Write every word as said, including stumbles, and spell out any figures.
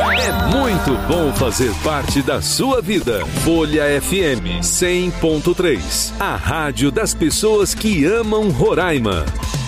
É muito bom fazer parte da sua vida. Folha F M cem ponto três, a rádio das pessoas que amam Roraima.